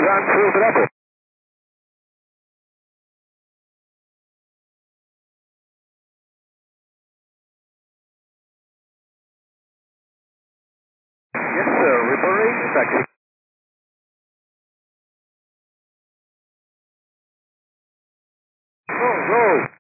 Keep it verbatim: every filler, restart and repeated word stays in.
John, cruise it up. Yes, sir. Report taxi. Go, go.